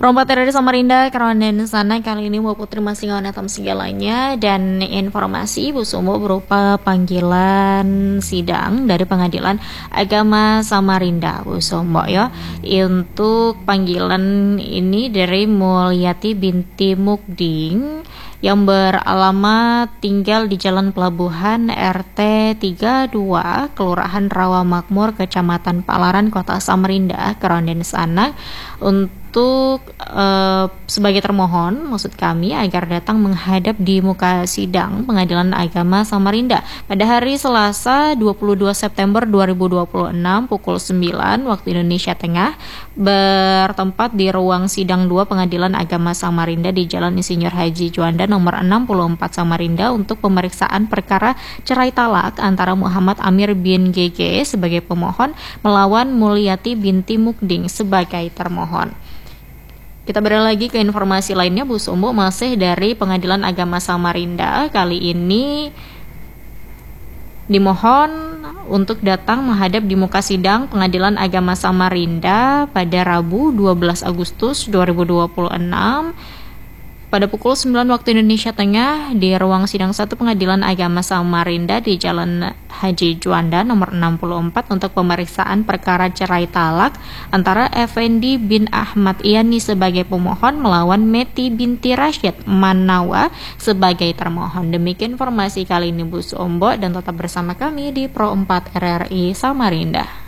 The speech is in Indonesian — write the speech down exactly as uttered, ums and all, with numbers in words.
Rompat dari Samarinda, Keronden sana kali ini Bu Putri masih ngawanetam segalanya dan informasi Bu Sumo berupa panggilan sidang dari Pengadilan Agama Samarinda Bu Sumo ya. Untuk panggilan ini dari Mulyati binti Mukding yang beralamat tinggal di Jalan Pelabuhan R T tiga puluh dua Kelurahan Rawamakmur Kecamatan Palaran Kota Samarinda, Keronden sana untuk uh, sebagai termohon maksud kami agar datang menghadap di muka sidang Pengadilan Agama Samarinda pada hari Selasa dua puluh dua September dua ribu dua puluh enam pukul sembilan waktu Indonesia Tengah, bertempat di ruang sidang dua Pengadilan Agama Samarinda di Jalan Insinyur Haji Juanda nomor enam puluh empat Samarinda untuk pemeriksaan perkara cerai talak antara Muhammad Amir bin G G sebagai pemohon melawan Mulyati binti Mukding sebagai termohon. Kita beralih lagi ke informasi lainnya Bu Sumbu, masih dari Pengadilan Agama Samarinda. Kali ini dimohon untuk datang menghadap di muka sidang Pengadilan Agama Samarinda pada Rabu dua belas Agustus dua ribu dua puluh enam pada pukul sembilan waktu Indonesia Tengah di ruang sidang satu Pengadilan Agama Samarinda di Jalan Haji Juanda nomor enam puluh empat untuk pemeriksaan perkara cerai talak antara Effendi bin Ahmad Yani sebagai pemohon melawan Meti binti Rashid Manawa sebagai termohon. Demikian informasi kali ini Bu Sombo, dan tetap bersama kami di Pro empat R R I Samarinda.